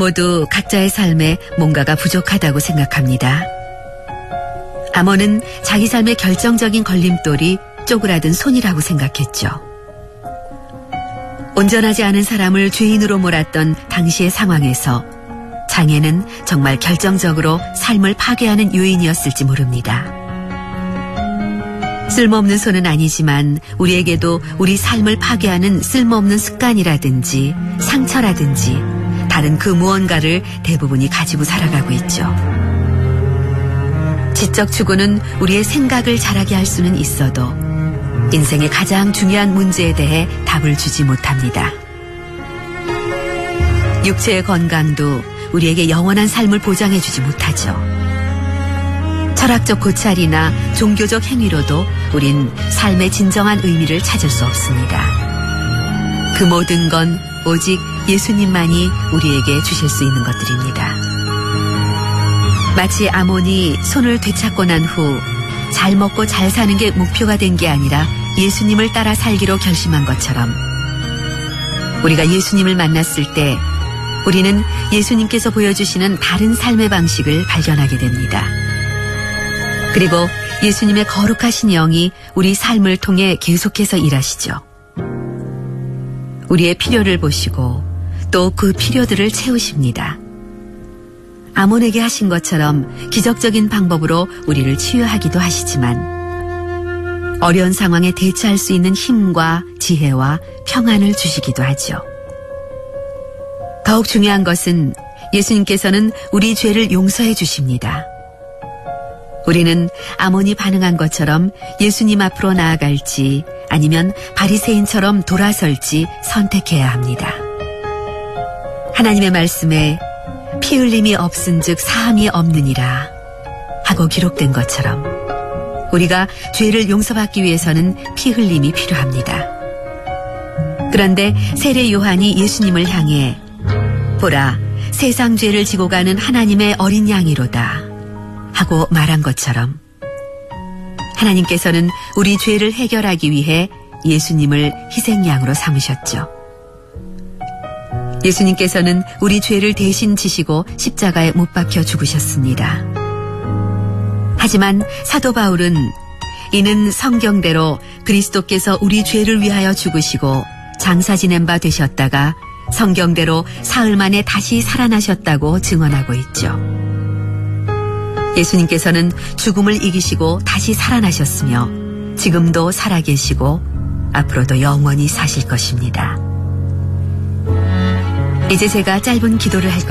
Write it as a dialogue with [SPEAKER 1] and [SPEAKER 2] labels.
[SPEAKER 1] 모두 각자의 삶에 뭔가가 부족하다고 생각합니다. 아몬은 자기 삶의 결정적인 걸림돌이 쪼그라든 손이라고 생각했죠. 온전하지 않은 사람을 죄인으로 몰았던 당시의 상황에서 장애는 정말 결정적으로 삶을 파괴하는 요인이었을지 모릅니다. 쓸모없는 손은 아니지만 우리에게도 우리 삶을 파괴하는 쓸모없는 습관이라든지 상처라든지 다른 그 무언가를 대부분이 가지고 살아가고 있죠. 지적 추구는 우리의 생각을 자라게 할 수는 있어도 인생의 가장 중요한 문제에 대해 답을 주지 못합니다. 육체의 건강도 우리에게 영원한 삶을 보장해주지 못하죠. 철학적 고찰이나 종교적 행위로도 우린 삶의 진정한 의미를 찾을 수 없습니다. 그 모든 건 오직 예수님만이 우리에게 주실 수 있는 것들입니다. 마치 아몬이 손을 되찾고 난 후 잘 먹고 잘 사는 게 목표가 된 게 아니라 예수님을 따라 살기로 결심한 것처럼 우리가 예수님을 만났을 때 우리는 예수님께서 보여주시는 다른 삶의 방식을 발견하게 됩니다. 그리고 예수님의 거룩하신 영이 우리 삶을 통해 계속해서 일하시죠. 우리의 필요를 보시고 또 그 필요들을 채우십니다. 아몬에게 하신 것처럼 기적적인 방법으로 우리를 치유하기도 하시지만 어려운 상황에 대처할 수 있는 힘과 지혜와 평안을 주시기도 하죠. 더욱 중요한 것은 예수님께서는 우리 죄를 용서해 주십니다. 우리는 아몬이 반응한 것처럼 예수님 앞으로 나아갈지 아니면 바리새인처럼 돌아설지 선택해야 합니다. 하나님의 말씀에 피 흘림이 없은즉 사함이 없느니라 하고 기록된 것처럼 우리가 죄를 용서받기 위해서는 피 흘림이 필요합니다. 그런데 세례 요한이 예수님을 향해 보라, 세상 죄를 지고 가는 하나님의 어린 양이로다 하고 말한 것처럼 하나님께서는 우리 죄를 해결하기 위해 예수님을 희생양으로 삼으셨죠. 예수님께서는 우리 죄를 대신 지시고 십자가에 못 박혀 죽으셨습니다. 하지만 사도 바울은 이는 성경대로 그리스도께서 우리 죄를 위하여 죽으시고 장사 지낸 바 되셨다가 성경대로 사흘 만에 다시 살아나셨다고 증언하고 있죠. 예수님께서는 죽음을 이기시고 다시 살아나셨으며 지금도 살아계시고 앞으로도 영원히 사실 것입니다. 이제 제가 짧은 기도를 할